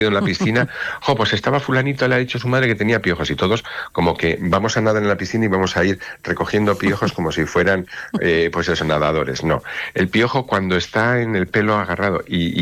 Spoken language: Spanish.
en la piscina, pues estaba fulanito, le ha dicho su madre que tenía piojos, y todos como que vamos a nadar en la piscina y vamos a ir recogiendo piojos como si fueran, pues eso, nadadores. No, el piojo cuando está en el pelo agarrado y